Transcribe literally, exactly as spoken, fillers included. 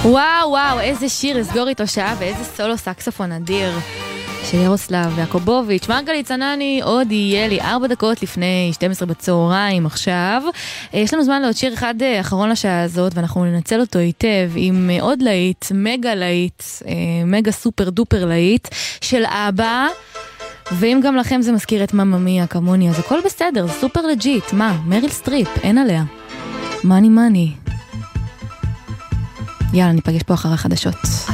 וואו וואו, איזה שיר אסגור איתו שעה ואיזה סולו סקסופון אדיר של ירוסלב יעקובוביץ'. מרגלית צנני, עוד יהיה לי ארבע דקות לפני שתים עשרה בצהריים עכשיו. יש לנו זמן לעוד שיר אחד אחרון לשעה הזאת, ואנחנו ננצל אותו היטב עם עוד להיט, מגה להיט, מגה סופר דופר להיט של אבא. ואם גם לכם זה מזכיר את ממא מיה כמוני, אז הכל בסדר, זה סופר לג'יט. מה? מריל סטריפ, אין עליה. מאני מאני. יאללה, ניפגש פה אחרי החדשות.